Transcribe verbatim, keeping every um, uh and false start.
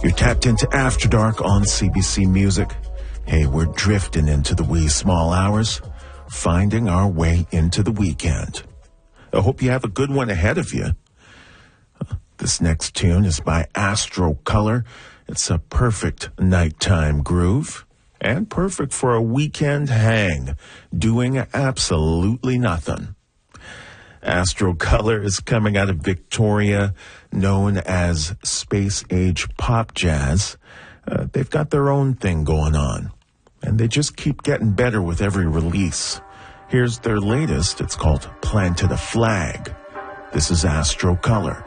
You're tapped into After Dark on C B C Music. Hey, we're drifting into the wee small hours, finding our way into the weekend. I hope you have a good one ahead of you. This next tune is by Astro Color. It's a perfect nighttime groove and perfect for a weekend hang, doing absolutely nothing. Astro Color is coming out of Victoria, known as Space Age Pop Jazz. Uh, they've got their own thing going on, and they just keep getting better with every release. Here's their latest. It's called Planted a Flag. This is Astro Color.